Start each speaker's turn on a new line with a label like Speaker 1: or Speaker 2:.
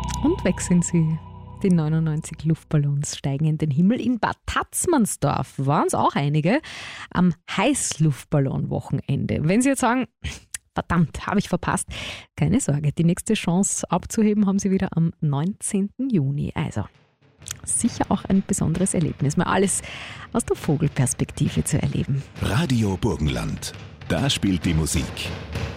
Speaker 1: Und weg sind sie. Die 99 Luftballons steigen in den Himmel. In Bad Tatzmannsdorf waren es auch einige am Heißluftballon-Wochenende. Wenn Sie jetzt sagen, verdammt, habe ich verpasst, keine Sorge, die nächste Chance abzuheben haben Sie wieder am 19. Juni. Also sicher auch ein besonderes Erlebnis, mal alles aus der Vogelperspektive zu erleben.
Speaker 2: Radio Burgenland, da spielt die Musik.